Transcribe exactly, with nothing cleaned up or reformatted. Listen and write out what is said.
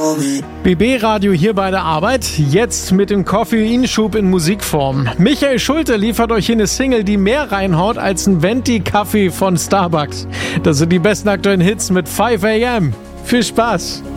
B B-Radio hier bei der Arbeit, jetzt mit dem Koffeinschub in Musikform. Michael Schulte liefert euch hier eine Single, die mehr reinhaut als ein Venti-Kaffee von Starbucks. Das sind die besten aktuellen Hits mit five a m. Viel Spaß!